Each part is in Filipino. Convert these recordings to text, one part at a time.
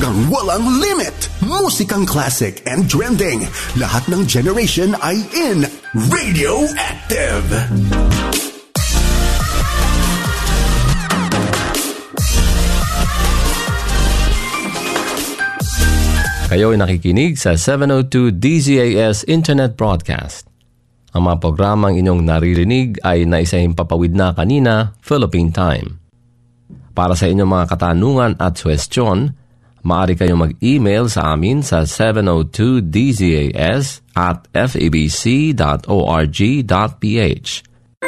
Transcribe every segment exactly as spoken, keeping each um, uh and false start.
Hanggang walang limit. Musikang classic and trending. Lahat ng generation ay in Radioactive. Kayo ay nakikinig sa seven oh two D Z A S Internet Broadcast. Ang mga programang inyong naririnig ay naisahing papawid na kanina, Philippine Time. Para sa inyong mga katanungan at suwestyon, maaari kayong mag-email sa amin sa seven oh two D Z A S at f e b c dot org dot p h.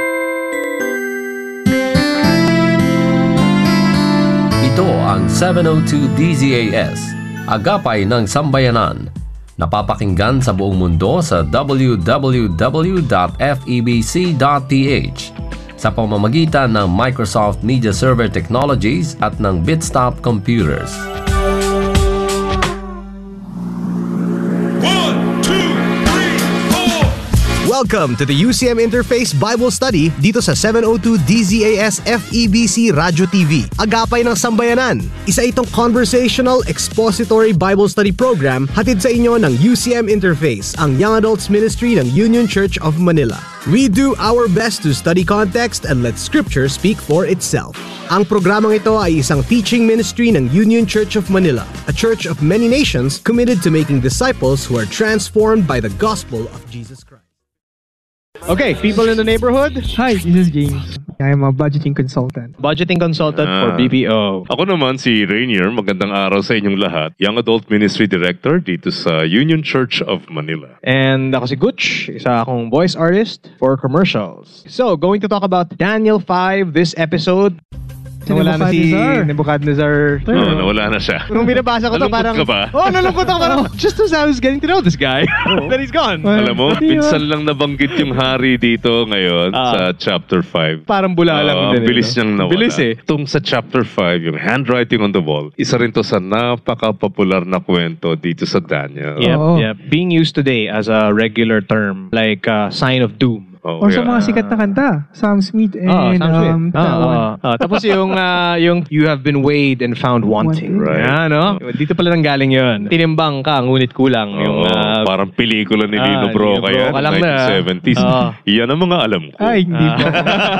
Ito ang seven oh two D Z A S, Agapay ng Sambayanan. Napapakinggan sa buong mundo sa w w w dot f e b c dot p h sa pamamagitan ng Microsoft Media Server Technologies at ng Bitstop Computers. Welcome to the U C M Interface Bible Study dito sa seven oh two D Z A S F E B C Radyo T V, Agapay ng Sambayanan. Isa itong conversational expository Bible study program hatid sa inyo ng U C M Interface, ang Young Adults Ministry ng Union Church of Manila. We do our best to study context and let Scripture speak for itself. Ang programang ito ay isang teaching ministry ng Union Church of Manila, a church of many nations committed to making disciples who are transformed by the gospel of Jesus Christ. Okay, people in the neighborhood. Hi, this is James. I'm a budgeting consultant. Budgeting consultant ah. for B P O. Ako naman si Rainier. Magandang araw sa inyong lahat. Young Adult Ministry Director dito sa Union Church of Manila. And ako si Gutch, isa akong voice artist for commercials. So, going to talk about Daniel five this episode. Nawala na si Nebuchadnezzar. Oo, nawala na siya. Nung binabasa ko ito parang... Nalungkot ka ba? Oh, nalungkot ako parang... Just as I was getting to know this guy, then he's gone. Alam mo, pinsan lang nabanggit yung hari dito ngayon ah. sa chapter five. Parang bula lang uh, din. Bilis niyang nawala. Bilis eh. Itong sa chapter five, yung handwriting on the wall, isa rin to sa napaka-popular na kwento dito sa Daniel. Yep, oh. yep. Being used today as a regular term, like uh, sign of doom. Oh, or yeah. sa mga sikat na kanta, Sam Smith and oh, Sam Smith. um, oh, oh, oh. Tapos yung uh, yung you have been weighed and found wanting. Right. Yeah, no? Dito pala nang galing yun. Tinimbang ka, ngunit kulang. Oh, yung, uh, parang pelikula ni Lino ah, Broca yan, nineteen seventies. Oh. Yan ang mga alam ko. Ay, hindi po.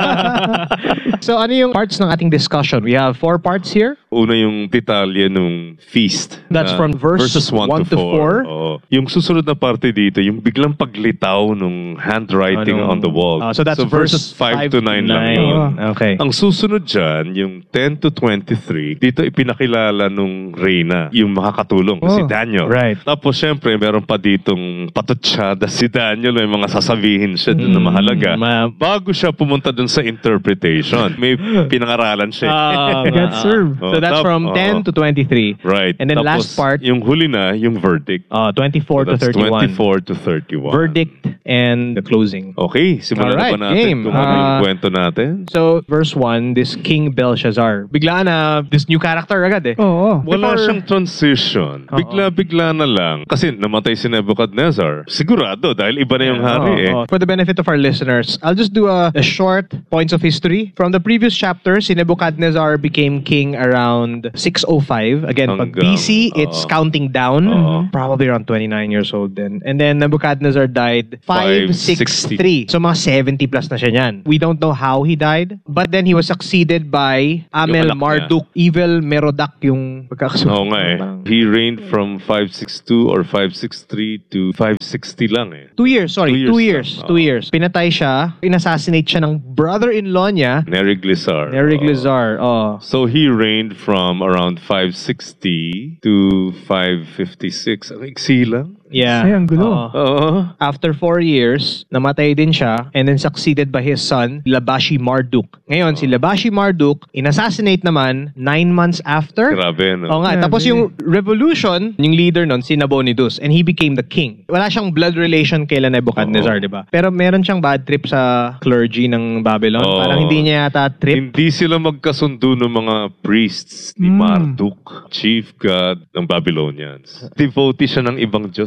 So ano yung parts ng ating discussion? We have four parts here. Una yung detalye nung feast. That's from verse verses one to four. Oh. Yung susunod na parte dito, yung biglang paglitaw nung handwriting ano? on the wall. Uh, so that's so verses five to nine lang yun. Oh. Okay. Ang susunod dyan, yung ten to twenty-three, dito ipinakilala nung reyna, yung makakatulong, oh. si Daniel. Right. Tapos syempre, meron pa ditong patutsyada si Daniel, may mga sasabihin siya dun mm. na mahalaga. Ma- Bago siya pumunta dun sa interpretation, may pinangaralan siya. Uh, God serve. Oh, so that's tap- from ten to twenty-three. Right. And then Tapos, last part, yung huli na, yung verdict. Uh, twenty-four so to thirty-one. twenty-four to thirty-one. Verdict and the closing. Okay, simulan right, na ba natin game. kung ano yung Uh, kwento natin? So, verse one, this King Belshazzar. Bigla na, this new character agad eh. Oo. Oh, Wala Before- siyang transition. Oo. Bigla-bigla na lang. Kasi namatay si Nebuchadnezzar. Sigurado, dahil iba na yung hari Oo, eh. oo. For the benefit of our listeners, I'll just do a, a short points of history. From the previous chapter, si Nebuchadnezzar became king around six oh five. Again, pag Hanggang, B C, it's oo. counting down. Oo. Probably around twenty-nine years old then. And then Nebuchadnezzar died five sixty-three. So mga seventy plus na siya niyan. We don't know how he died. But then he was succeeded by Amel anak Marduk. Evil Merodach yung pagkakasunod. Oo nga eh. He reigned from five sixty-two or five sixty-three to five sixty lang eh. Two years, sorry. Two Two years years. lang. Two Oo. years. Pinatay siya. Inassassinate siya ng brother-in-law niya. Neriglissar. Neriglissar. Oh. So he reigned from around five sixty to five fifty-six. Ang iksi lang. Yeah. Ay, ang gulo. Oo. Oo. After four years, namatay din siya and then succeeded by his son, Labashi Marduk. Ngayon, si Labashi Marduk, inassassinate naman nine months after. Grabe, no? Oo nga. Grabe. Tapos yung revolution, yung leader nun, si Nabonidus, and he became the king. Wala siyang blood relation kay Nebuchadnezzar, di ba? Pero meron siyang bad trip sa clergy ng Babylon. Oo. Parang hindi niya yata trip. Hindi sila magkasundo ng mga priests ni Mm. Marduk, chief god ng Babylonians. Devotee siya ng ibang Diyos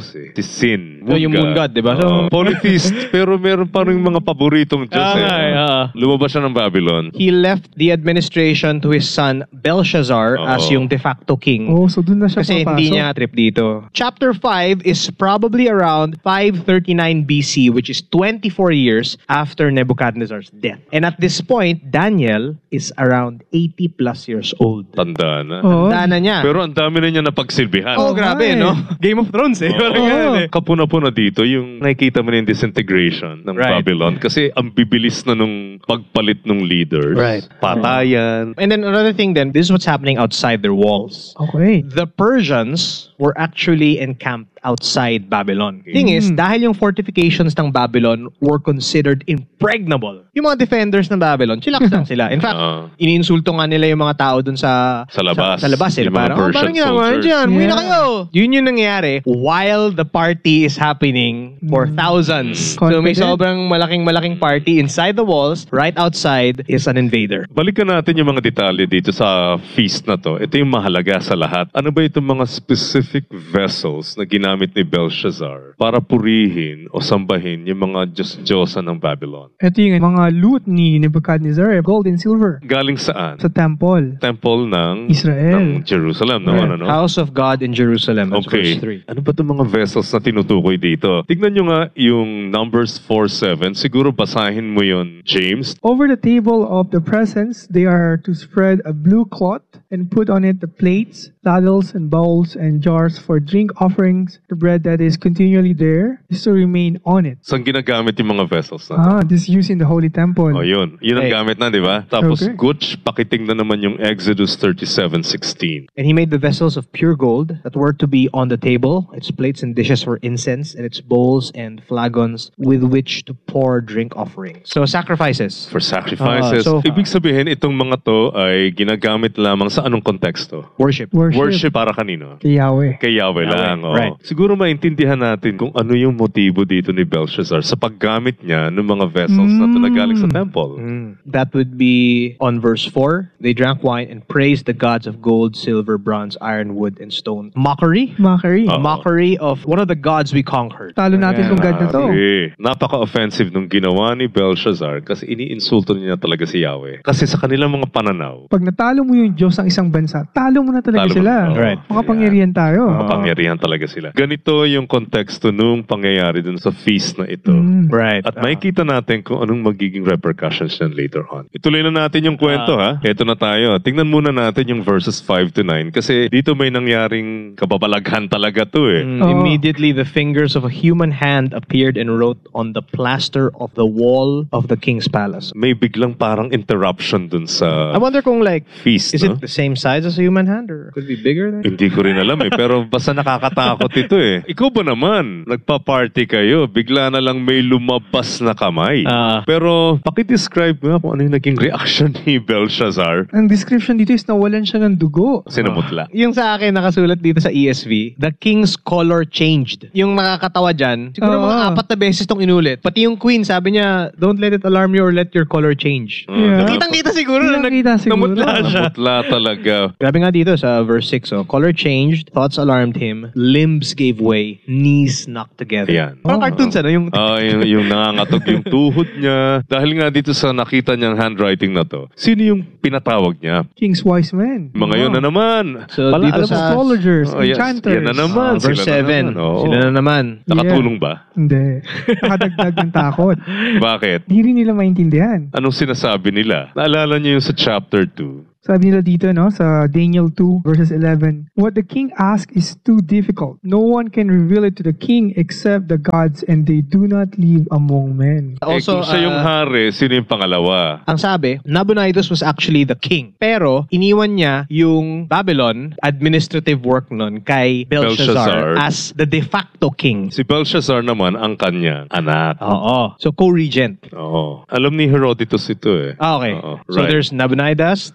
Diyos eh. Si Sin. So, yung moon god, di ba? So, Oo. Polytheist, pero meron pa rin mga paboritong Diyos Ah, eh. nga eh, ah. Lumabas siya ng Babylon. he left the administration to his son Belshazzar Oo. as yung de facto king. Oh, so dun na siya Kasi papasok. hindi niya trip dito. Chapter five is probably around five thirty-nine B C, which is twenty-four years after Nebuchadnezzar's death. And at this point, Daniel is around eighty plus years old. Tanda na. Oh. Tanda na niya. Pero ang dami na niya napagsilbihan. oh, Oo grabe, nga eh. no? Game of Thrones eh. Oo. Parang ganun eh. Kapuna-puna dito yung nakikita mo na yung disintegration ng Right. Babylon kasi ang bibilis na nung pagpalit ng leaders. Right. Patayan. And then another thing then, this is what's happening outside their walls. Okay. The Persians were actually encamped outside Babylon. Thing is, Mm. dahil yung fortifications ng Babylon were considered impregnable. Yung mga defenders ng Babylon, chillax lang sila. In fact, Oo. iniinsulto nga nila yung mga tao dun sa Sa labas. Sa, sa labas eh. Yung mga Parang, oh, Persian parang ginagawa nyo soldiers. dyan. Umuwi na Yeah. kayo. Yun yung nangyayari while the party is happening for Mm. thousands. So may Confident. sobrang malaking-malaking party inside the walls. Right outside is an invader. Balikan natin yung mga detalye dito sa feast na to. Ito yung mahalaga sa lahat. Ano ba itong mga specific vessels na ginamit ni Belshazzar para purihin o sambahin yung mga Diyos-Diyosa ng Babylon? Ito yung mga loot ni Nebuchadnezzar, gold and silver, Galing saan? sa temple. Temple ng Israel. ng Jerusalem. No? Right. Ano, no? House of God in Jerusalem. That's Okay. verse three. Ano ba itong mga vessels na tinutukoy dito? Tignan nyo nga yung Numbers four seven. Siguro basahin mo yun, James. Over the table of the presence, they are to spread a blue cloth and put on it the plates, ladles, and bowls, and jars for drink offerings. The bread that is continually there is to remain on it. Saan ginagamit yung mga vessels na? Ah, this is used in the holy temple. Oh, yun. Yun ang Hey. gamit na, di ba? Tapos, Okay. Gutch, pakitingnan naman yung Exodus thirty-seven sixteen. And he made the vessels of pure gold that were to be on the table, its plates and dishes for incense, and its bowls and flagons with which to pour drink offerings. So sacrifices. For sacrifices. Ah, so- Ibig sabihin, itong mga to ay ginagamit lamang sa anong konteksto? Worship. Worship, Worship para kanino? kay Yahweh. Kay Yahweh lang. oo. right. Siguro maintindihan natin kung ano yung motibo dito ni Belshazzar sa paggamit niya ng mga vessels na to na galing sa temple. Mm. That would be on verse four. They drank wine and praised the gods of gold, silver, bronze, iron, wood, and stone. Mockery? Mockery. Oo. Mockery of one of the gods we conquered. Talo natin tong God na to. Grabe. Napaka-offensive nung ginawa ni Belshazzar kasi iniinsulto niya talaga si Yahweh. Kasi sa kanilang mga pananaw, Pag natalo mo yung Diyos ng isang bansa, talo mo na talaga Talo mo sila. na. Oo. Right. Makapangyarihan tayo. makapangyarihan talaga sila. Ganito yung konteksto nung pangyayari dun sa feast na ito. Mm. Right. At makikita natin kung anong magiging repercussions yan later on. Ituloy na natin yung kwento ha. Ito na tayo. Tingnan muna natin yung verses five to nine kasi dito may nangyaring kababalaghan talaga to eh. Mm, Oo. Immediately, the fingers of a human hand appeared and wrote on the plaster of the wall of the king's palace. May biglang parang interruption dun sa I wonder kung like, feast. is no? it the same size as a human hand or could it be bigger than? Hindi ko rin alam eh. Pero basta nakakatakot ito eh. Ikaw ba naman? Nagpa-party kayo. Bigla na lang may lumabas na kamay. Ah. Pero pakidescribe nga kung ano yung naging reaction ni Belshazzar. Ang description dito is nawalan siya ng dugo. Sinamutla. Yung sa akin nakasulat dito sa E S V, the king's color changed. Yung nakakatawa dyan, siguro Oo. mga apat na beses tong inulit. Pati yung queen, sabi niya, don't let it alarm you or let your color change. Yeah. Kitang-kita siguro na nag- Kitang-kita siguro. namutla siya. Namutla talaga. Grabe nga dito sa verse six, oh, color changed, thoughts alarmed him, limbs gave way, knees knocked together. Ayan. Parang cartoons ano, yung Ah, yung, yung nangangatog yung tuhod niya. Dahil nga dito sa nakita niyang handwriting na to, sino yung pinatawag niya? King's wise men. Mga yun na naman. So, Pala, dito alam mo, sa- Astrologers, Oh, yes. enchanters. Yan na naman. Ah, verse Sila na seven, naman. Oo. sila na naman. Nakatulong ba? Hindi. Nakadagdag ng takot. Bakit? Di rin nila maintindihan. Anong sinasabi nila? Naalala niyo yung sa chapter two? Sabi nila dito, no, sa Daniel two, verses eleven, what the king asks is too difficult. No one can reveal it to the king except the gods, and they do not live among men. Also, eh, kung siya yung ah, hari, sino yung pangalawa? ang sabi, Nabonidus was actually the king. Pero, iniwan niya yung Babylon, administrative work nun, kay Belshazzar, Belshazzar. as the de facto king. Si Belshazzar naman ang kanyang anak. Oo. So, co-regent. Oo. Alam ni Herodotus ito eh. Ah, okay. Oo. So, Right. there's Nabonidus, there's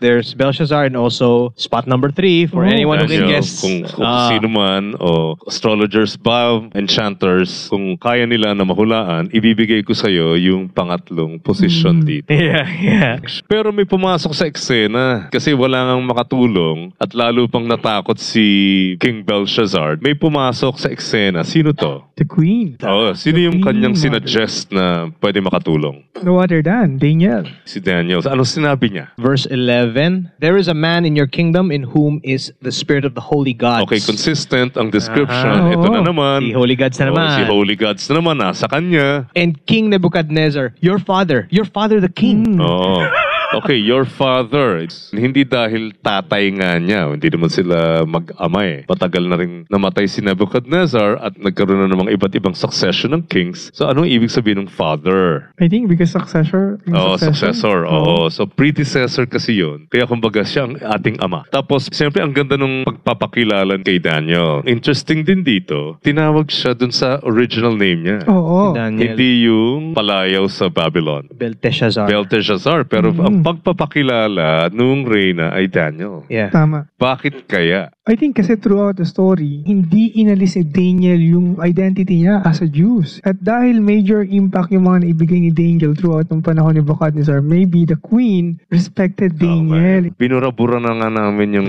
Belshazzar, and also spot number three for Oh. anyone who can Daniel, guess. kung, kung Ah. sino man o astrologers ba, enchanters, kung kaya nila na mahulaan, ibibigay ko sa'yo yung pangatlong position Mm. dito. Yeah, yeah. Pero may pumasok sa eksena kasi wala ngang makatulong at lalo pang natakot si King Belshazzar. May pumasok sa eksena. Sino to? The queen. Oh, sino yung Queen kanyang Mother. sinuggest na pwede makatulong? No other than Daniel. Si Daniel. Ano sinabi niya? Verse eleven, there is a man in your kingdom in whom is the spirit of the holy gods. Okay, consistent ang description. Aha. Ito na Oo. naman. Si holy gods na Oh, naman. si Holy Gods na naman. Nasa kanya. And King Nebuchadnezzar, your father, your father the king. Mm. Oo. Okay, your father. It's, hindi dahil tatay nga niya. Hindi naman sila mag-ama eh. Matagal na rin namatay si Nebuchadnezzar at nagkaroon na namang iba't ibang succession ng kings. So, anong ibig sabihin ng father? I think because successor. yung Oo, successor. Oo. Oo. So, predecessor kasi yun. Kaya kumbaga siya ang ating ama. Tapos, siyempre, ang ganda nung pagpapakilala kay Daniel. Interesting din dito, tinawag siya dun sa original name niya. Oo. Daniel, Hindi yung palayaw sa Babylon. Belteshazzar. Belteshazzar. Pero Mm. ang pagpapakilala nung reyna ay Daniel. yeah. Tama. Bakit kaya? I think kasi throughout the story, hindi inalis ni Daniel yung identity niya as a Jews. At dahil major impact yung mga naibigay ni Daniel throughout ng panahon ni Nebuchadnezzar, maybe the queen respected Daniel. Okay. Binurabura na nga namin yung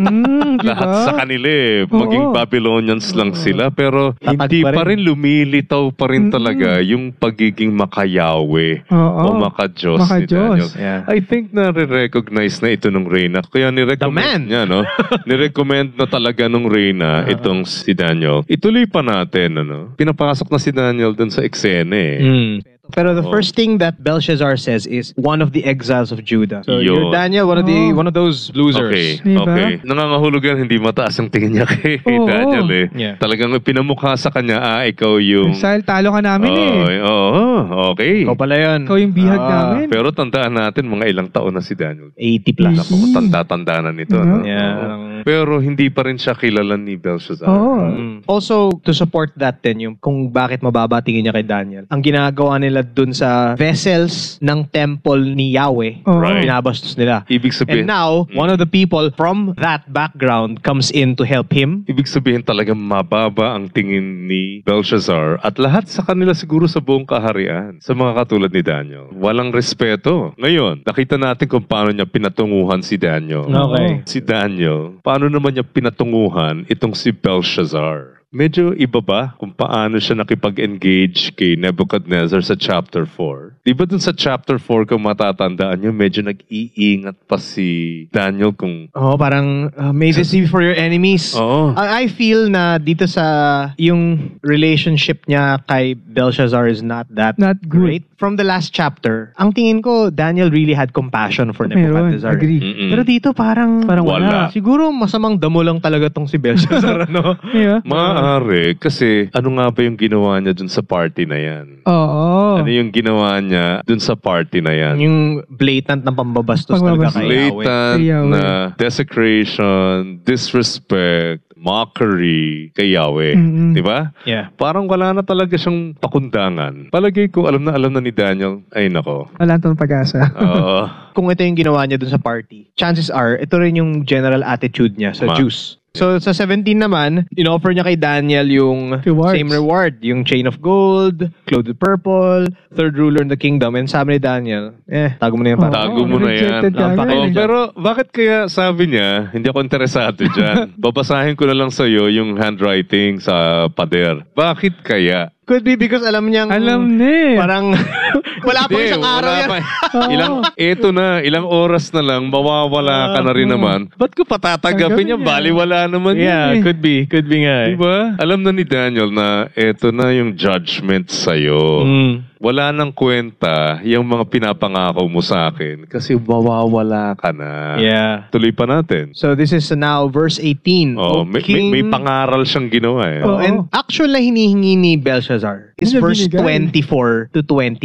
Mm, lahat diba? sa kanila eh. Maging Oo. Babylonians lang sila. Pero Tatag hindi pa pa rin. rin lumilitaw pa rin Mm-mm. talaga yung pagiging makayawe Oo. o maka-Diyos ni Maka-Diyos. Daniel. Yeah. I think na re-recognize na ito ng reyna. Kaya The man. ni-recommend niya, no? Ni-recommend na talaga nung reyna itong si Daniel. Ituloy pa natin, ano? Pinapasok na si Daniel dun sa eksena eh. Mm. Pero the Oh. first thing that Belshazzar says is one of the exiles of Judah. So Yun. you're Daniel, one of the Oh. one of those losers. Okay, Diba? okay. Nangangahulog yan, hindi mataas ang tingin niya kay Oo. Daniel eh. Yeah. Talagang pinamukha sa kanya, ah, ikaw yung... Exile, talo ka namin Oo, eh. oo, okay. Ikaw pala yun. Ikaw yung bihag Ah, namin. Pero tandaan natin, mga ilang taon na si Daniel. eighty plus. Naku, tanda-tanda na nito. no? Yeah. Oo. Pero hindi pa rin siya kilala ni Belshazzar. Oo. Mm. Also, to support that din, yung kung bakit mababa tingin niya kay Daniel, ang ginagawa nila dun sa vessels ng temple ni Yahweh, Oo. Right. binabastos nila. Ibig sabihin, And now, Mm. one of the people from that background comes in to help him. ibig sabihin talagang mababa ang tingin ni Belshazzar at lahat sa kanila siguro sa buong kaharian sa mga katulad ni Daniel. Walang respeto. Ngayon, nakita natin kung paano niya pinatunguhan si Daniel. Okay. Si Daniel, paano naman niya pinatunguhan itong si Belshazzar? Medyo iba ba kung paano siya nakipag-engage kay Nebuchadnezzar sa chapter four? Di ba dun sa chapter four, kung matatandaan niyo, medyo nag-iingat pa si Daniel kung... Oh, parang uh, may this be for your enemies. Oo. I, I feel na dito sa yung relationship niya kay Belshazzar is not that Not good. great. From the last chapter, ang tingin ko, Daniel really had compassion for Meron, Nebuchadnezzar. agree. Mm-mm. Pero dito parang, Parang wala. Wala. Siguro masamang damo lang talaga tong si Belshazzar, ano? Yeah. Maaari, kasi ano nga ba yung ginawa niya dun sa party na yan? Oo. Ano yung ginawa niya dun sa party na yan? Yung blatant na pambabastos talaga Pambabastos. kay Yahweh. Blatant Kay Yahweh. na desecration, disrespect, mockery kay Yahweh. Mm-mm. Di ba? Yeah. Parang wala na talaga siyang pakundangan. Palagay ko, alam na alam na ni Daniel, ay nako. Wala tong pag-asa. Oo. Kung ito yung ginawa niya dun sa party, chances are, ito rin yung general attitude niya sa Ma. Jews. So, sa seventeen naman, in-offer niya kay Daniel yung Rewards. same reward. Yung chain of gold, clothed with purple, third ruler in the kingdom. And sabi ni Daniel, eh, tago mo na yan. Oo. para. Tago mo na yan. Rejected ka Napaka- agad. Oh, pero bakit kaya sabi niya, hindi ako interesado dyan. Babasahin ko na lang sa'yo yung handwriting sa pader. Bakit kaya? Could be because alam niyang... Alam na eh. Parang, wala pa Hindi, isang araw wala yan. pa. ilang, eto na, ilang oras na lang, mawawala ka na rin naman. Ba't ko patatanggapin yan? Tanggapin niya. Baliwala naman Yeah, yun eh. could be. Could be nga eh. Diba? Alam na ni Daniel na eto na yung judgment sa'yo. Mm. Wala nang kwenta yung mga pinapangako mo sa akin kasi mawawala ka na. Yeah. Tuloy pa natin. So this is now verse eighteen. Oh, O may, may, King- may pangaral siyang ginawa eh. Oh, Oo. and actual na hinihingi ni Belshazzar is Ano verse binigay? twenty-four to twenty-eight.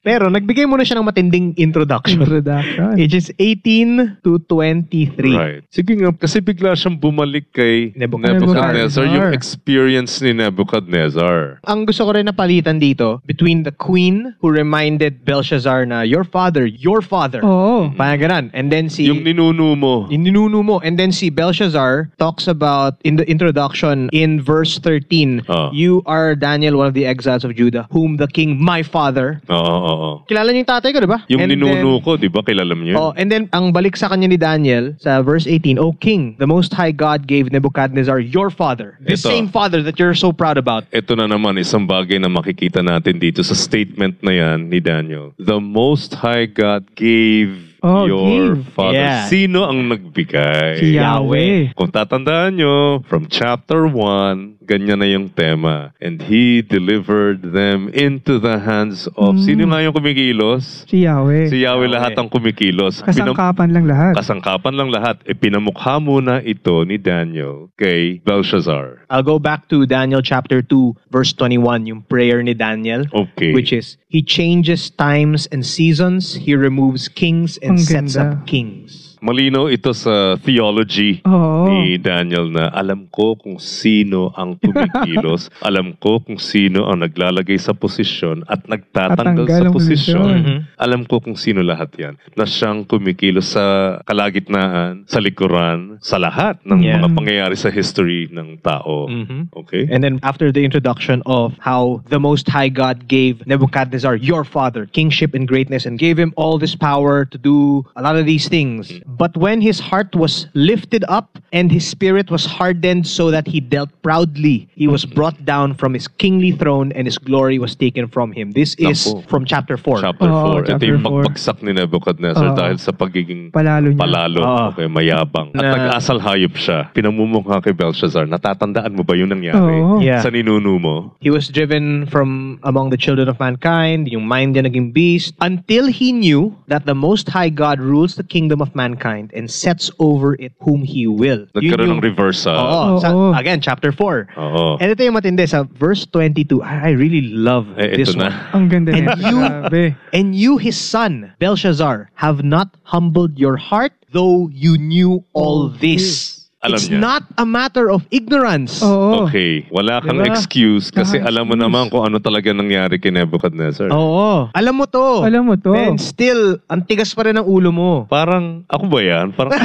Pero nagbigay muna siya ng matinding introduction. Introduction. Ages eighteen to twenty-three. Right. Sige nga, kasi bigla siyang bumalik kay Nebuchadnezzar. Nebuchadnezzar, yung experience ni Nebuchadnezzar. Ang gusto ko rin napalitan dito, between the queen who reminded Belshazzar na, your father, your father. Oo. Parang ganun. And then si... Yung ninuno mo. Yung ninuno mo. And then si Belshazzar talks about, in the introduction, in verse thirteen, Oh. you are Daniel, one of the exiles of Judah, whom the king, my father. Oo, oo, oo. Kilala niyo yung tatay ko, di ba? Yung And ninuno then- ko, di ba? Kilala mo yun? Oh, and then ang balik sa kanya ni Daniel sa verse eighteen, O king, the Most High God gave Nebuchadnezzar your father, the Ito. same father that you're so proud about. Ito na naman, isang bagay na makikita natin dito sa statement na yan ni Daniel. The Most High God gave Oh, your gave. father. Yeah. Sino ang nagbigay? Si Yahweh. Kung tatandaan nyo, from chapter one, ganyan na yung tema. And He delivered them into the hands of... Mm. Sino nga yung kumikilos? Si Yahweh. Si Yahweh lahat ang kumikilos. Pinam- Kasangkapan lang lahat. Kasangkapan lang lahat. E pinamukha muna ito ni Daniel kay Belshazzar. I'll go back to Daniel chapter two, verse twenty-one, yung prayer ni Daniel, Okay. which is, He changes times and seasons, He removes kings and Ang sets ganda. up kings. Malinaw ito sa theology Oo. ni Daniel na alam ko kung sino ang kumikilos, alam ko kung sino ang naglalagay sa posisyon at nagtatanggal Tatanggal sa ang posisyon. posisyon. Mhm. Alam ko kung sino lahat yan. Na siyang kumikilos sa kalagitnaan, sa likuran, sa lahat ng Yeah. mga pangyayari sa history ng tao. Mhm. Okay? And then after the introduction of how the Most High God gave Nebuchadnezzar, your father, kingship and greatness, and gave him all this power to do a lot of these things. But when his heart was lifted up and his spirit was hardened so that he dealt proudly, he was brought down from his kingly throne and his glory was taken from him. This is Naku. from chapter four. Chapter Oo, four. Ito chapter yung four. pagbagsak ni Nebuchadnezzar Oo. dahil sa pagiging Palalo niya. palalo. Oo. Okay, mayabang. At Na- nag-asal hayop siya. Pinamumukha kay Belshazzar. Natatandaan mo ba yung nangyari? Oo. Yeah. Sa ninuno mo? He was driven from among the children of mankind, yung mind niya naging beast, until he knew that the Most High God rules the kingdom of mankind and sets over it whom He will. Nagkaroon ng Yun yung- reversal. Oo. Sa- Oo. again, chapter four. Oo. And ito yung matindi, sa verse twenty-two, I, I really love Eh, this ito one. na. Ang ganda And niya. you- Grabe. And you, his son, Belshazzar, have not humbled your heart, though you knew all this. Alam It's niya. not a matter of ignorance. Oo. Okay. Wala kang Diba? excuse kasi Wala alam mo excuse. naman kung ano talaga nangyari kay Nebuchadnezzar. Oo. Alam mo to. Alam mo to. And still, ang tigas pa rin ng ulo mo. Parang, ako ba yan? Parang,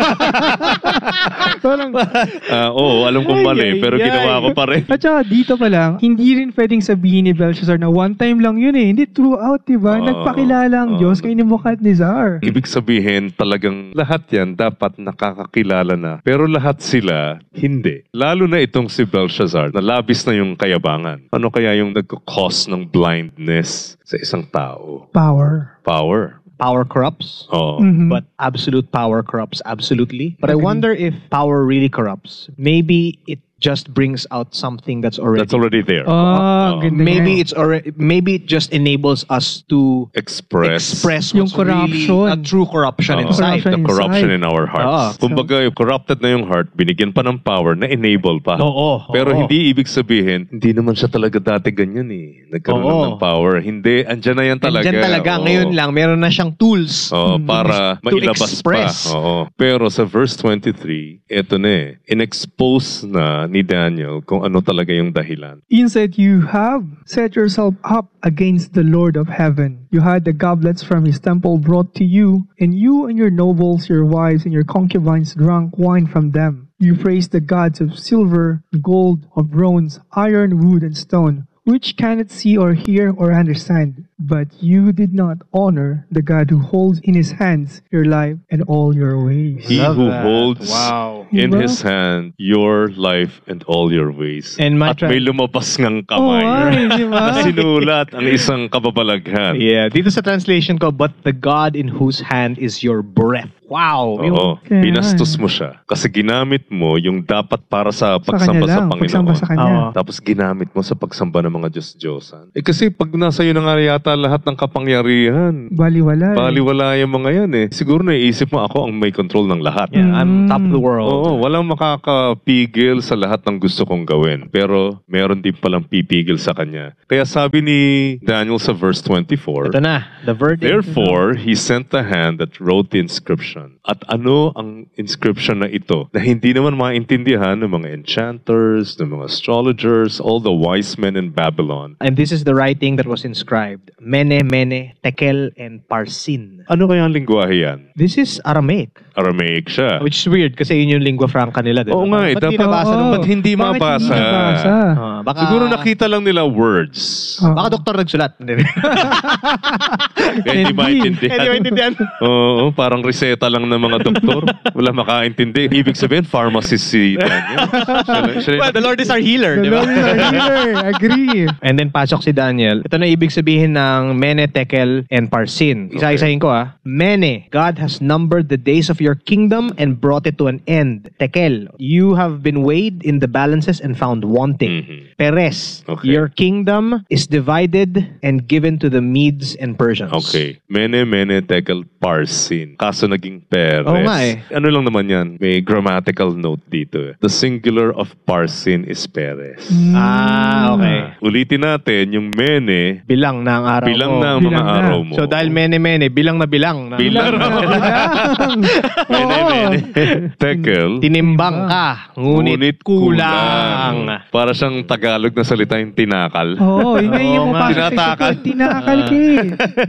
Parang, ah, oo, alam kong mali, Ay, ay, pero ay. ginawa ko pa rin. at saka dito pa lang, hindi rin pwedeng sabihin ni Belshazzar na one time lang yun eh. Hindi, throughout, diba? Oo. Nagpakilala ang Oo. Diyos kay Nebuchadnezzar. Ibig sabihin, talagang lahat yan dapat nakakakilala na. Pero lahat sila, hindi. Lalo na itong si Belshazzar, na labis na yung kayabangan. Ano kaya yung nagkakos ng blindness sa isang tao? Power. Power. Power corrupts. Oo. Mhm. But absolute power corrupts absolutely. But I Agree. wonder if power really corrupts. Maybe it just brings out something that's already. That's already there. Oh, Oo. ganda maybe niya. it's already. Maybe it just enables us to Express. express Yung what's really corruption. a true corruption Oo. inside. Corruption. The corruption inside. in our hearts. Oo. Kumbaga, corrupted na yung heart, binigyan pa ng power na enable pa. Oo. Pero oo. hindi ibig sabihin, hindi naman siya talaga dati ganyan eh. Nagkaroon Oo. lang ng power. Hindi, andyan na yan talaga. Andyan talaga. Oo. Ngayon lang, meron na siyang tools. Oo, para To mailabas express. pa. Oo. Pero sa verse twenty-three, eto na eh. In-expose na ni Daniel kung ano talaga yung dahilan. Instead, you have set yourself up against the Lord of heaven. You had the goblets from his temple brought to you, and you and your nobles, your wives, and your concubines drank wine from them. You praised the gods of silver, gold, of bronze, iron, wood, and stone, which cannot see or hear or understand. But you did not honor the God who holds in his hands your life and all your ways. He Love who that. holds Wow. in Diba? his hand your life and all your ways. And my At may lumabas ngang kamay. Oh, ay, di ba? Na sinulat ang isang kababalaghan. Yeah, dito sa translation ko, but the God in whose hand is your breath. Wow. Yung- Oo. Kaya Binastos nga. mo siya. Kasi ginamit mo yung dapat para sa Sa kanya pagsamba sa lang, Panginoon. pagsamba sa kanya. Oo. Tapos ginamit mo sa pagsamba ng mga Diyos-Diyosan. Eh kasi pag nasa iyo na nga yata yata lahat ng kapangyarihan. Baliwala. eh. Baliwala yung mga yan eh. Siguro naiisip mo ako ang may control ng lahat. Yeah, I'm top of the world. Oo, walang makakapigil sa lahat ng gusto kong gawin. Pero meron din palang pipigil sa kanya. Kaya sabi ni Daniel sa verse twenty-four, Ito na, the verdict. Therefore, he sent the hand that wrote the inscription. At ano ang inscription na ito? Na hindi naman maintindihan ng mga enchanters, ng mga astrologers, all the wise men in Babylon. And this is the writing that was inscribed. Mene, Mene, Tekel, and Parsin. Ano kaya ang lingwahe yan? This is Aramaic. Aramaic siya. Which is weird kasi yun yung lingua franca nila. Diba? Oo nga eh. Ba't di Dapat, nabasa Oo. nung- ba't hindi Bakit mabasa? hindi nabasa? Ah, baka, Siguro nakita lang nila words. Oo. Baka doktor nagsulat. Hindi Kaya hindi maintindihan. Hindi maintindihan. Oo, parang reseta lang ng mga doktor. Wala makaintindi. Ibig sabihin, pharmacist si Daniel. Siya- siya- Well, the Lord is our healer. The Di ba? Lord is our healer. Agree. And then pasok si Daniel. Ito na ibig sabihin ng Mene, Tekel, and Parsin. Isa-isahin ko ah. Mene, God has numbered the days of your kingdom and brought it to an end. Tekel, you have been weighed in the balances and found wanting. Mhm. Peres, Okay. your kingdom is divided and given to the Medes and Persians. Okay. Mene, mene, tekel, parsin. Kaso naging peres. Oo nga eh. Ano lang naman yan? May grammatical note dito eh. The singular of parsin is peres. Ah, okay. Ulitin natin, yung mene, Bilang na ang araw bilang mo. na ang mga Bilang na. araw mo. So dahil Mene, Mene, bilang na bilang. Na, Bilang na. Mene, mene. Tekel, Tinimbang ka, ngunit, kulang. Para siyang Tagalog na salita yung tinakal. Oo, yun nga Oo yung nga. mapasok sa Tinatakal. isip ko. Tinakal ka eh.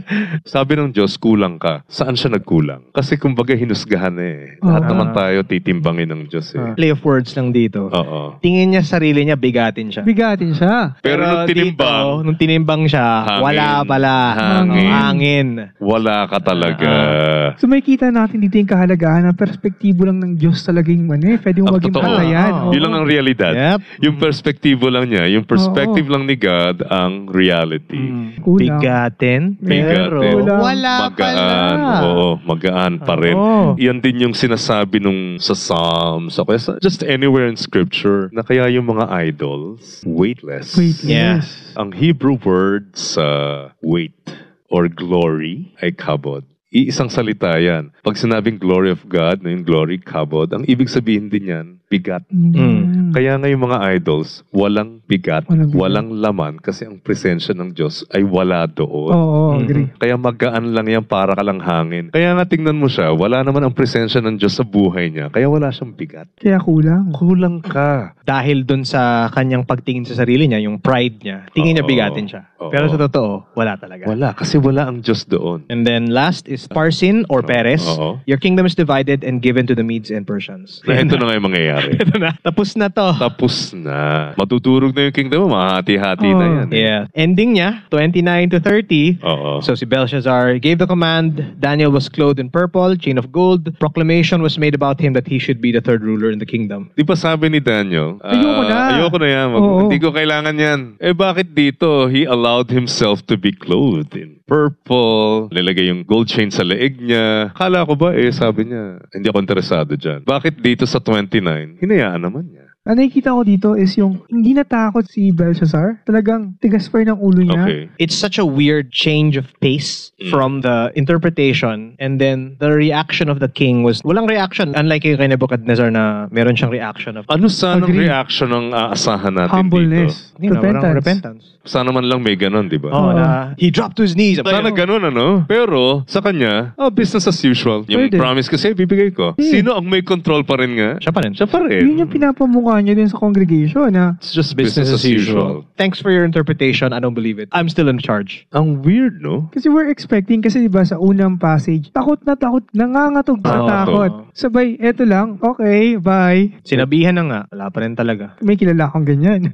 Sabi ng Diyos, kulang ka. Saan siya nagkulang? Kasi kumbaga hinusgahan eh. Lahat Oo. naman tayo titimbangin ng Diyos eh. Play of words lang dito. Oo. Tingin niya sa sarili niya, bigatin siya. Bigatin siya. Pero nung tinimbang, dito, nung tinimbang siya, Hangin. wala pala. Hangin. Hangin. wala ka talaga. So may kita natin dito yung kahalagahan na perspektibo lang ng Diyos talaga yung ano eh. Pwede mo Ang maging totoo. patayan. Oo. Yun lang ang realidad. Yep. Yung perspektibo lang niya, yung perspective lang ni God ang reality. Mm. Kulang. Bigatin, pero Bigatin. Kulang. wala Magaan. pala. Oo, magaan pa rin. Oo. Yan din yung sinasabi nung sa Psalms, o kaya sa- just anywhere in Scripture, na kaya yung mga idols, weightless. Weightless. Yeah. Ang Hebrew word sa weight or glory ay kabod. Iisang salita yan. Pag sinabing glory of God, na yung glory, kabod, ang ibig sabihin din yan, bigat. Mm. Kaya nga yung mga idols, walang bigat, Walang walang, bigat. laman kasi ang presensya ng Diyos ay wala doon. Oo, agree. Kaya magaan lang yan para ka lang hangin. Kaya nga tingnan mo siya, wala naman ang presensya ng Diyos sa buhay niya. Kaya wala siyang bigat. Kaya kulang. Kulang ka. Dahil dun sa kanyang pagtingin sa sarili niya, yung pride niya, tingin niya Oo. bigatin siya. Oo. Pero sa totoo, wala talaga. Wala, kasi wala ang Diyos doon. And then last is Parsin or Peres. Oo. Your kingdom is divided and given to the Medes and Persians. Na ito na nga yung mangyayari. Ito na. Tapos na to. Tapos na. Matutulog na yung kingdom mo, mahati-hati na Oo. yan. eh. Yeah. Ending niya, twenty-nine to thirty. Oo. So si Belshazzar gave the command. Daniel was clothed in purple, chain of gold. Proclamation was made about him that he should be the third ruler in the kingdom. Di ba sabi ni Daniel? ah, Ayoko na. Ayoko na yan. Wag- Oo. Hindi ko kailangan yan. Eh bakit dito? He allowed himself to be clothed in purple. Nilagay yung gold chain sa leeg niya. Kala ko ba eh, sabi niya, hindi ako interesado dyan. Bakit dito sa twenty-nine? Hinayaan naman niya. Ang nakikita ko dito is yung hindi natakot si Belshazzar. Talagang tigas pa rin ang ulo niya. Okay. It's such a weird change of pace Mm. from the interpretation and then the reaction of the king was walang reaction. Unlike kay Nebuchadnezzar na meron siyang reaction of Ano sanang Agree. reaction ang aasahan natin Humbleness. dito? you know, Repentance. parang repentance. Sana man lang may ganon, di ba? Oh, na he dropped to his knees. Sana ganon, ano? Pero, sa kanya, oh, business as usual. Yung Pwede. promise kasi, bibigay ko. Hmm. Sino ang may control pa rin nga? Siya pa rin. Siya pa rin. Yun yung pinapamukha niya din sa congregation na It's just business, as usual. Thanks for your interpretation. I don't believe it. I'm still in charge. Ang weird, no? kasi we're expecting, kasi diba sa unang passage, takot na takot, nangangatog sa Oo, takot. Sabay, eto lang, okay, bye. Sinabihan na nga, wala pa rin talaga. May kilala akong ganyan.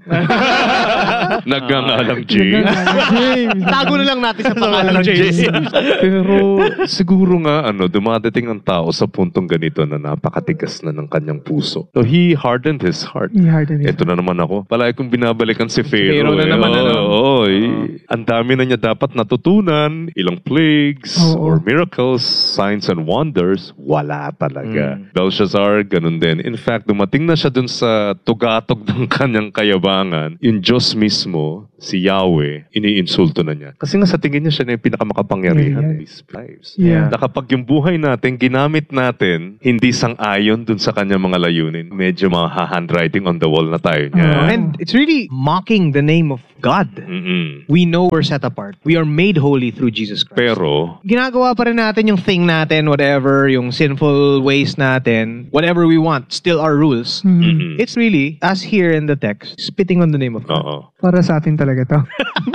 Nagngangalang James. James. Tago na lang natin sa pangalan ng James. Pero siguro nga, ano, dumadating ang tao sa puntong ganito na napakatigas na ng kanyang puso. So he hardened his heart. I-harden it. Ito na naman ako. Palagi kong binabalikan si Pharaoh. Pharaoh na eh. naman, Oo, ano? oo, eh. Ang dami na niya dapat natutunan. Ilang plagues Oo. or miracles, signs and wonders. Wala talaga. Mm. Belshazzar, ganun din. In fact, dumating na siya dun sa tugatog ng kanyang kayabangan. Yung Diyos mismo mismo, si Yahweh, iniinsulto na niya. Kasi nga sa tingin niya siya na yung pinakamakapangyarihan Yeah, in yeah. these lives. Yeah. Na kapag yung buhay natin, ginamit natin, hindi sang-ayon dun sa kanyang mga layunin. Medyo mga handwriting on the wall na tayo niya. Oh. And it's really mocking the name of God. Mm-mm. We know we're set apart. We are made holy through Jesus Christ. Pero, ginagawa pa rin natin yung thing natin, whatever, yung sinful ways natin, whatever we want, still our rules. mm-mm. It's really, as here in the text, spitting on the name of God. Oo. Para sa atin talaga to.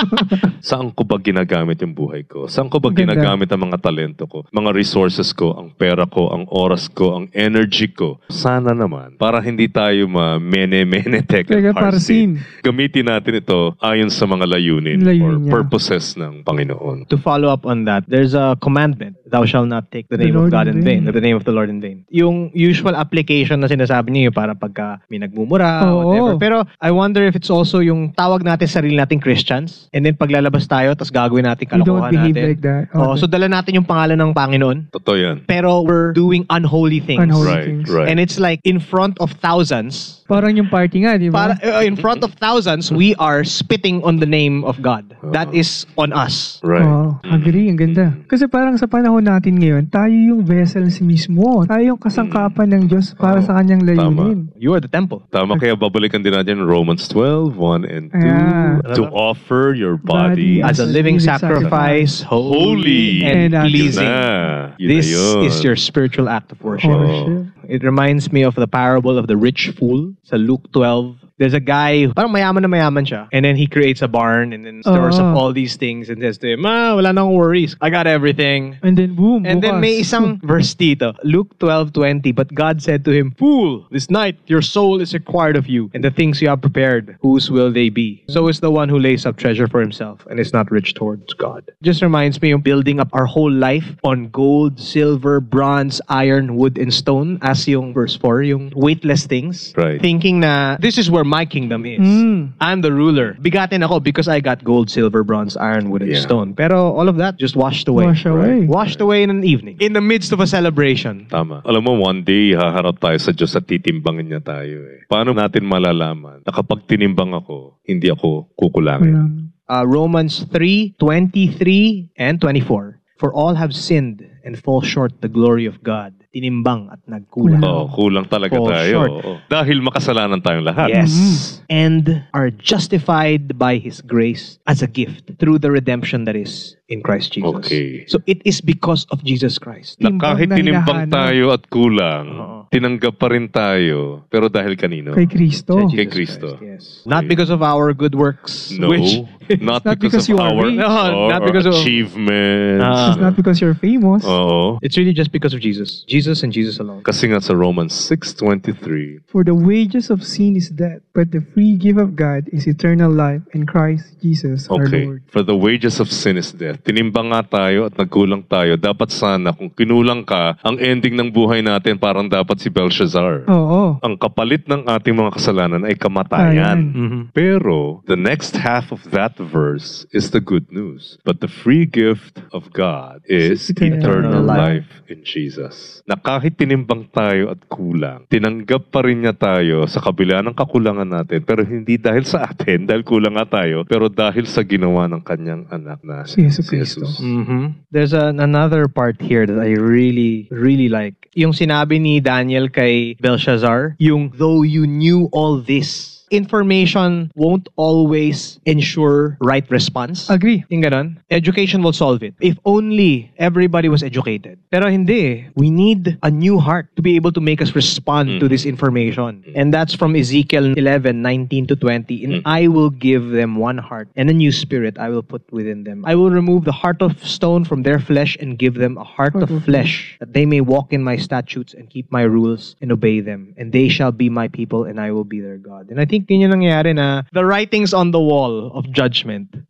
Saan ko ba ginagamit yung buhay ko? Saan ko ba Ganda. ginagamit ang mga talento ko? Mga resources ko, ang pera ko, ang oras ko, ang energy ko. Sana naman, para hindi tayo ma-mene-mene tek Talaga and para parsin. sin. Gamitin natin ito ayon sa mga layunin Layunin or niya. purposes ng Panginoon. To follow up on that, there's a commandment, thou shalt not take the The name of Lord God in in vain, vain. or the name of the Lord in vain. Yung usual application na sinasabi niyo para pagka may nagmumura, Oo. whatever. Pero I wonder if it's also yung tawag natin sarili nating Christians, and then paglalabas tayo, tapos gagawin natin We don't kalokohan behave natin. like that. Oh, Okay. so dala natin yung pangalan ng Panginoon, Totoo yan. pero we're doing unholy things. Unholy Right, things. right. And it's like in front of thousands, Parang yung party nga, di ba? para, uh, in front of thousands, we are spitting on the name of God. That is on us. Right. Oo, agree, ang ganda. Kasi parang sa panahon natin ngayon, tayo yung vessels mismo. Tayo yung kasangkapan ng Diyos para sa kanyang layunin. You are the temple. Tama, kaya babalikan din natin Romans twelve, one and two. Yeah. To offer your Body body As a living Living sacrifice, holy holy. and And pleasing. Na. Yun This na yun. is your spiritual act of worship. Worship. It reminds me of the parable of the rich fool sa Luke twelve. There's a guy, parang mayaman na mayaman siya. And then he creates a barn and then stores Oo. up all these things and says to him, ah, wala nang worries. I got everything. And then boom, And then bukas. may isang verse dito, Luke twelve twenty. But God said to him, Fool, this night your soul is required of you, and the things you have prepared, whose will they be? So is the one who lays up treasure for himself and is not rich towards God. Just reminds me of building up our whole life on gold, silver, bronze, iron, wood, and stone, as yung verse four, yung weightless things. Right. Thinking na this is where my kingdom is. Mm. I'm the ruler. Bigatin ako because I got gold, silver, bronze, iron, wood, and Yeah. stone. Pero all of that just washed away. Wash away. Washed away in an evening. In the midst of a celebration. Tama. Alam mo, one day, haharap tayo sa Diyos at titimbangin niya tayo eh. Paano natin malalaman na kapag tinimbang ako, hindi ako kukulangin? Walang- Uh, Romans three twenty-three and twenty-four. For all have sinned and fall short the glory of God. Tinimbang at nagkulang. Oo, kulang talaga Fall tayo. short. Oo. Dahil makasalanan tayong lahat. Yes. And are justified by His grace as a gift through the redemption that is in Christ Jesus. Okay. So it is because of Jesus Christ. Na Timbang kahit na tinimbang hinahanap. tayo at kulang, Oo. tinanggap pa rin tayo. Pero dahil kanino? Kay Kristo. Jesus Kay Christ, Kristo. yes. Not because of our good works. No, Which, not, not because, because you of are our rich. No, or, not or because of- achievements. Ah. It's not because you're famous. Oo. it's really just because of Jesus. Jesus and Jesus alone. Kasi nga sa Romans six twenty-three, For the wages of sin is death, but the free gift of God is eternal life in Christ Jesus our okay, Lord. for the wages of sin is death. Tinimbang nga tayo at nagkulang tayo. Dapat sana kung kinulang ka, ang ending ng buhay natin parang dapat si Belshazzar. Oo. Ang kapalit ng ating mga kasalanan ay kamatayan. Mhm. Pero, the next half of that verse is the good news. But the free gift of God is Eternal eternal life. life in Jesus. Na kahit tinimbang tayo at kulang, tinanggap pa rin niya tayo sa kabila ng kakulangan natin. Pero hindi dahil sa atin, dahil kulang nga tayo, pero dahil sa ginawa ng kanyang anak na Si Yesu si Cristo. Jesus. Mhm. There's an, another part here that I really, really like. Yung sinabi ni Daniel kay Belshazzar, yung though you knew all this, information won't always ensure right response. Agree. Yung ganon. Education will solve it. If only everybody was educated. Pero hindi. We need a new heart to be able to make us respond to this information. And that's from Ezekiel eleven, nineteen to twenty. And I will give them one heart and a new spirit I will put within them. I will remove the heart of stone from their flesh and give them a heart of flesh, that they may walk in my statutes and keep my rules and obey them. And they shall be my people and I will be their God. And I think yun yung nangyayari na the writings on the wall of judgment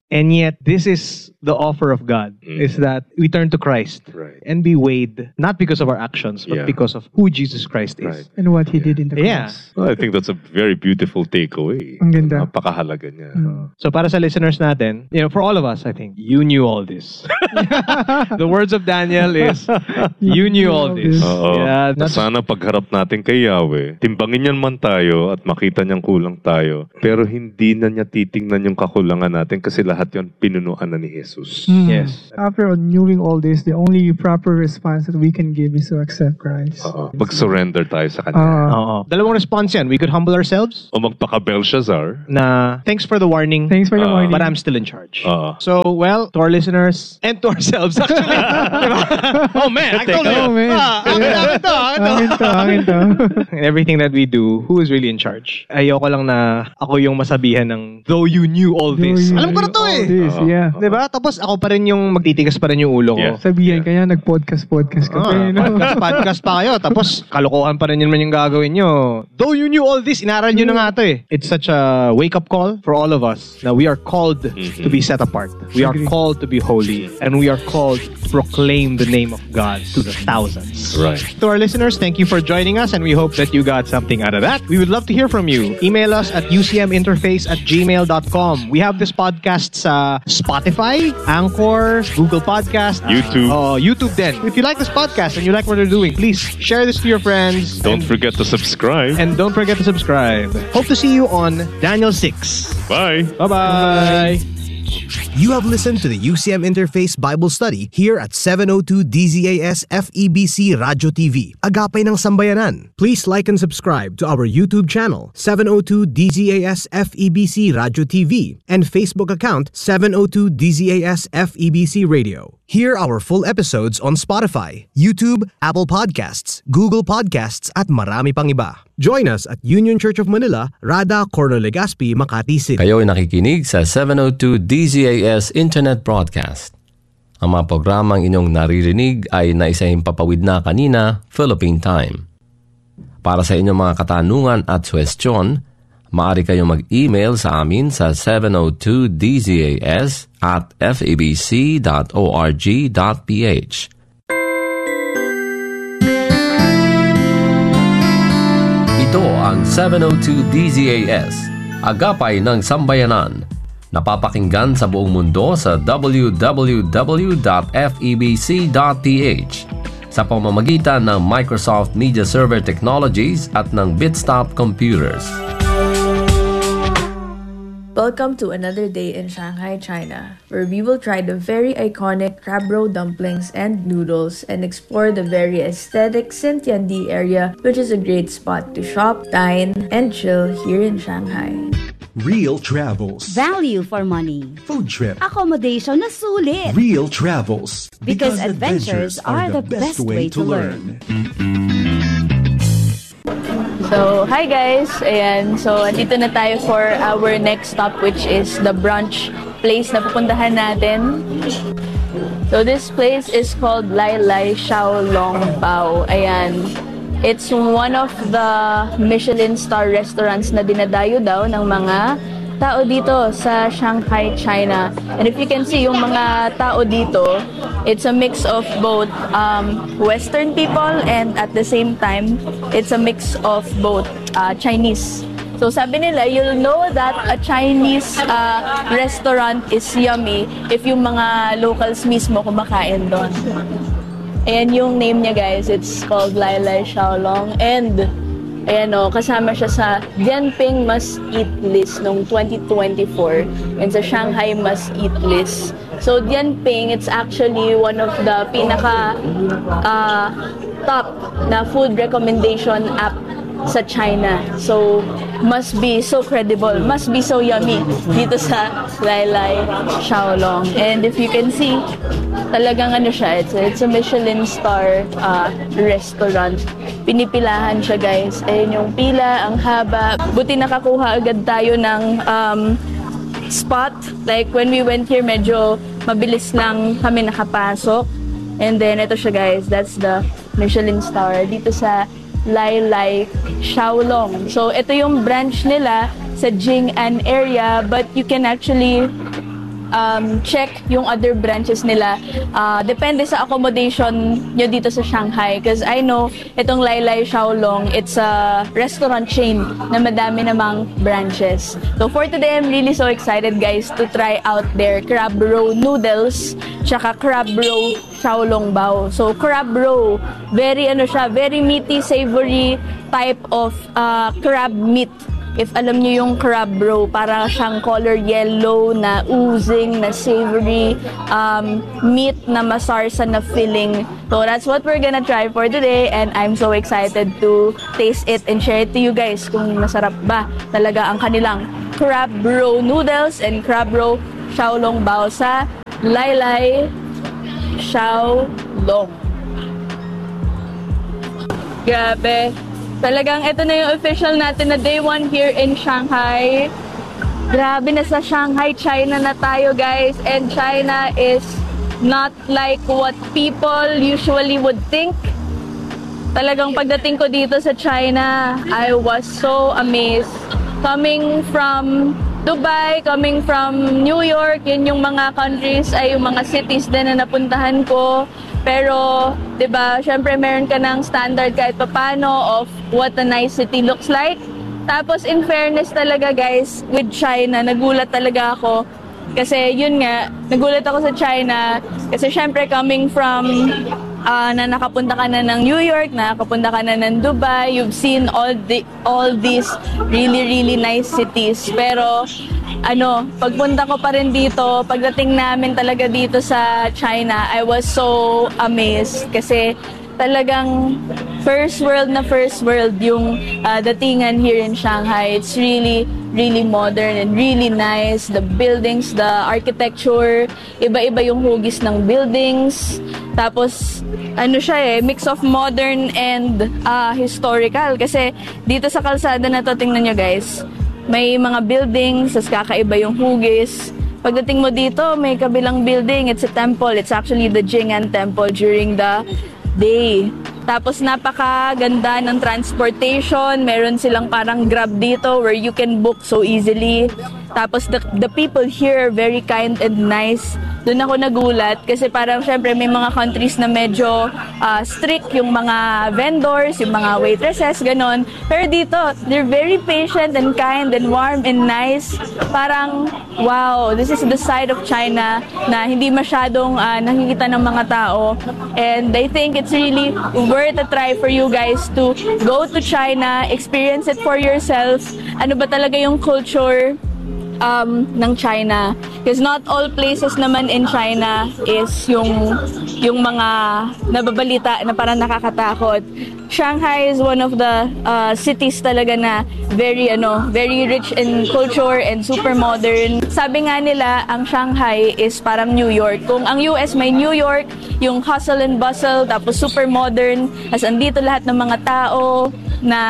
And yet, this is the offer of God, Mm. is that we turn to Christ Right. and be weighed, not because of our actions, but Yeah. because of who Jesus Christ is. Right. And what he did in the Yeah. cross. Well, I think that's a very beautiful takeaway. Ang ganda. Napakahalaga niya. Mm. So para sa listeners natin, you know, for all of us, I think, you knew all this. The words of Daniel is, you knew all this. Oo. Yeah, not Sana pagharap natin kay Yahweh, timbangin niyan man tayo at makita niyang kulang tayo, pero hindi na niya titingnan yung kakulangan natin kasi lahat yon pinunuan na ni Jesus. Mm. Yes. After knowing all this, the only proper response that we can give is to accept Christ. Oo. Mag-surrender tayo sa Kanya. Uh, Oo. Dalawang response yan. We could humble ourselves O magpaka-Belshazzar. na thanks for the warning, thanks for the Uh, warning. but I'm still in charge. Oo. So, well, to our listeners and to ourselves, actually. Diba? Oh man, I told you. Oh, man. Ah, akin, akin to, akin to. Akin to, akin to. In everything that we do, who is really in charge? Ayoko lang na ako yung masabihan ng, though you knew all this. Though you Alam ko na to knew eh. all this, Oo. yeah. Diba? Tapos ako pa rin yung magtitigas pa rin yung ulo ko. Yeah. Sabihan Yeah. kaya nag-podcast-podcast ka pa. Ah, eh, no? podcast, podcast pa kayo. Tapos, kalokohan pa rin yun man yung gagawin nyo. Though you knew all this, inaral nyo na nga to eh. It's such a wake-up call for all of us na we are called Mhm. to be set apart. We are Agree. called to be holy. And we are called to proclaim the name of God to the thousands. Right. To our listeners, thank you for joining us and we hope that you got something out of that. We would love to hear from you. Email us at u c m interface at gmail dot com. We have this podcast sa Spotify, Anchor, Google Podcast, YouTube. Oh, YouTube then. If you like this podcast and you like what we're doing, please share this to your friends. Don't and, forget to subscribe. and don't forget to subscribe. Hope to see you on Daniel six. Bye. Bye-bye. You have listened to the U C M Interface Bible Study here at seven oh two D Z A S F E B C Radio T V, Agapay ng Sambayanan. Please like and subscribe to our YouTube channel, seven oh two D Z A S F E B C Radio T V, and Facebook account, seven oh two D Z A S F E B C Radio. Hear our full episodes on Spotify, YouTube, Apple Podcasts, Google Podcasts, at marami pang iba. Join us at Union Church of Manila, Rada, Corner Legazpi, Makati City. Kayo ay nakikinig sa seven oh two D Z A S Internet Broadcast. Ang mga programang inyong naririnig ay naisahimpapawid na kanina, Philippine Time. Para sa inyong mga katanungan at suwestyon, maaari kayong mag-email sa amin sa seven oh two D Z A S at f e b c dot org dot p h. Ito ang seven oh two D Z A S, Agapay ng Sambayanan. Napapakinggan sa buong mundo sa w w w dot f e b c dot p h sa pamamagitan ng Microsoft Media Server Technologies at ng Bitstop Computers. Welcome to another day in Shanghai, China, where we will try the very iconic crab roe dumplings and noodles and explore the very aesthetic Xintiandi area, which is a great spot to shop, dine, and chill here in Shanghai. Real Travels. Value for money. Food trip. Accommodation na sulit. Real Travels. Because adventures are the best way to learn. So, hi guys! Ayan, so andito na tayo for our next stop, which is the brunch place na pupuntahan natin. So, this place is called Lai Lai Xiao Long Bao. Ayan. It's one of the Michelin star restaurants na dinadayo daw ng mga tao dito sa Shanghai, China. And if you can see, yung mga tao dito, it's a mix of both um, Western people and at the same time, it's a mix of both uh, Chinese. So sabi nila, you'll know that a Chinese uh, restaurant is yummy if yung mga locals mismo kumakain doon. Ayan yung name niya guys, it's called Lai Lai Xiaolong. And ayan o, kasama siya sa Dianping Must Eat List noong twenty twenty-four and sa Shanghai Must Eat List. So Dianping, it's actually one of the pinaka uh, top na food recommendation app sa China. So, must be so credible, must be so yummy dito sa Lai Lai Xiaolong. And if you can see, talagang ano siya, it's a, it's a Michelin star uh, restaurant. Pinipilahan siya guys. Ayun yung pila, ang haba. Buti nakakuha agad tayo ng um, spot. Like when we went here, medyo mabilis lang kami nakapasok. And then ito siya guys, that's the Michelin star dito sa Lai Lai Xiaolong. So, ito yung branch nila sa Jing'an area, but you can actually um, check yung other branches nila. Uh, depende sa accommodation nyo dito sa Shanghai. Because I know, itong Lai Lai Xiaolong, it's a restaurant chain na madami namang branches. So for today, I'm really so excited guys to try out their crab roe noodles tsaka crab roe Xiaolong bao. So crab roe, very ano siya, very meaty, savory type of uh, crab meat. If alam niyo yung crab roe, para siyang color yellow na oozing, na savory um, meat na masarsa na filling. So that's what we're gonna try for today, and I'm so excited to taste it and share it to you guys kung masarap ba talaga ang kanilang crab roe noodles and crab roe Xiaolong bao sa Lai Lai Xiaolong. Grabe. Talagang ito na yung official natin na day one here in Shanghai. Grabe, na sa Shanghai, China na tayo guys. And China is not like what people usually would think. Talagang pagdating ko dito sa China, I was so amazed. Coming from Dubai, coming from New York, yun yung mga countries, ay yung mga cities din na napuntahan ko. Pero, di ba, syempre meron ka ng standard kahit papano of what a nice city looks like. Tapos, in fairness talaga guys, with China, nagulat talaga ako. Kasi yun nga, nagulat ako sa China. Kasi syempre coming from uh, na nakapunta ka na ng New York, nakapunta ka na ng Dubai, you've seen all the all these really really nice cities. Pero ano, pagpunta ko pa rin dito, pagdating namin talaga dito sa China, I was so amazed kasi talagang first world na first world yung uh, datingan here in Shanghai. It's really really modern and really nice. The buildings, the architecture, iba-iba yung hugis ng buildings. Tapos ano siya eh, mix of modern and uh, historical. Kasi dito sa kalsada na to, tingnan nyo guys, may mga buildings, tas kakaiba yung hugis. Pagdating mo dito, may kabilang building, it's a temple. It's actually the Jing'an Temple during the day. Tapos napakaganda ng transportation. Meron silang parang Grab dito where you can book so easily. Tapos the, the people here are very kind and nice. Doon ako nagulat kasi parang syempre may mga countries na medyo uh, strict yung mga vendors, yung mga waitresses, ganon. Pero dito, they're very patient and kind and warm and nice. Parang, wow, this is the side of China na hindi masyadong uh, nakikita ng mga tao. And I think it's really worth a try for you guys to go to China, experience it for yourself. Ano ba talaga yung culture um, ng China? Because not all places naman in China is yung yung mga nababalita na parang nakakatakot. Shanghai is one of the uh, cities talaga na very ano, very rich in culture and super modern. Sabi nga nila, ang Shanghai is parang New York. Kung ang U S may New York, yung hustle and bustle, tapos super modern, as andito lahat ng mga tao na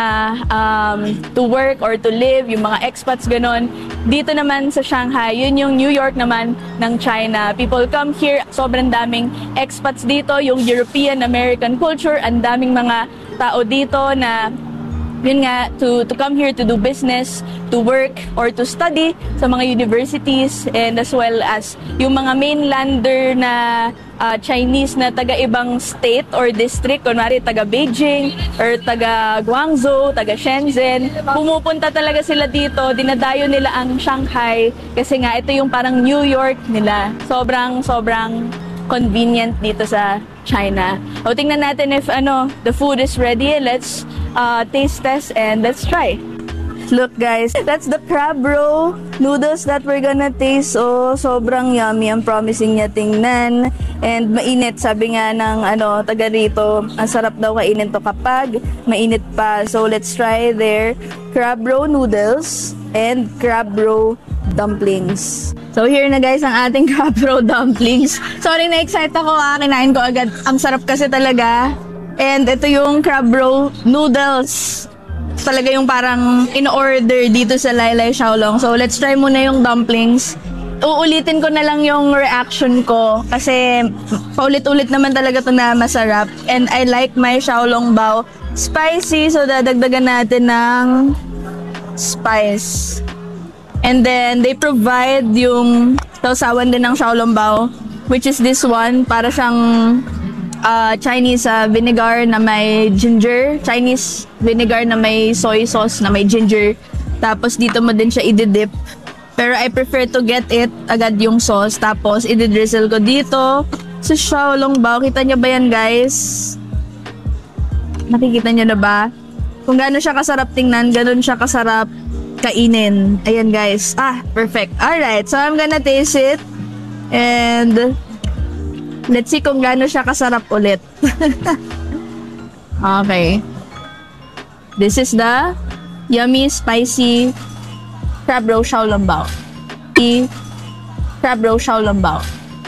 um, to work or to live, yung mga expats, ganon. Dito naman sa Shanghai, yun yung New York naman ng China. People come here, sobrang daming expats dito, yung European, American culture, ang daming mga tao dito na yun nga, to, to come here to do business, to work, or to study sa mga universities, and as well as yung mga mainlander na uh, Chinese na taga-ibang state or district, kunwari taga Beijing, or taga Guangzhou, taga Shenzhen, pumupunta talaga sila dito, dinadayo nila ang Shanghai, kasi nga ito yung parang New York nila. Sobrang, sobrang convenient dito sa China. O tingnan natin if ano, the food is ready. Let's uh, taste test and let's try. Look guys, that's the crab roe noodles that we're gonna taste. So, sobrang yummy. Ang promising niya tingnan. And mainit, sabi nga ng ano, taga rito, ang sarap daw kainin to kapag mainit pa. So, let's try their crab roe noodles and crab roe dumplings. So, here na guys ang ating crab roe dumplings. Sorry, na-excite ako ah. Kinain ko agad. Ang sarap kasi talaga. And ito yung crab roe noodles. Talaga yung parang in-order dito sa Lai Lai Xiaolong. So, let's try muna yung dumplings. Uulitin ko na lang yung reaction ko kasi paulit-ulit naman talaga to na masarap. And I like my Xiaolong bao spicy. So, dadagdagan natin ng spice. And then, they provide yung Sausawan din ng xiaolongbao, which is this one. Para siyang uh, Chinese uh, vinegar na may ginger. Chinese vinegar na may soy sauce na may ginger. Tapos dito mo din siya i-dip. Pero I prefer to get it agad yung sauce. Tapos i-drizzle ko dito sa xiaolongbao. Kita niyo ba yan, guys? Nakikita niyo na ba? Kung gaano siya kasarap tingnan, ganun siya kasarap kainin. Ayan, guys. Ah, perfect. Alright, so I'm gonna taste it. And let's see kung gaano siya kasarap ulit. Okay. This is the yummy, spicy crab roe xiaolongbao. Crab roe xiaolongbao.